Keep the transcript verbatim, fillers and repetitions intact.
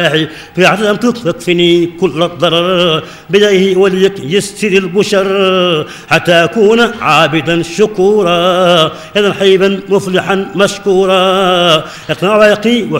في عدم تكفني كل الضرر بديه وليك يستر البشر حتى أكون عابدا شكورا إذا حيبا مفلحا مشكورا يقنع ويقي